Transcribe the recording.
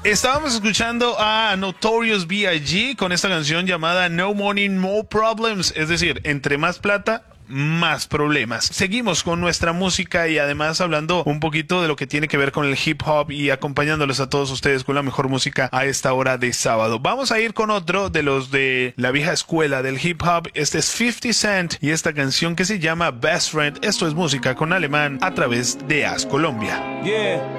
Estábamos escuchando a Notorious B.I.G. con esta canción llamada No Money, No Problems, es decir, entre más plata, más problemas. Seguimos con nuestra música y además hablando un poquito de lo que tiene que ver con el hip hop y acompañándolos a todos ustedes con la mejor música a esta hora de sábado. Vamos a ir con otro de los de la vieja escuela del hip hop. Este es 50 Cent y esta canción que se llama Best Friend. Esto es música con alemán a través de As Colombia. Yeah.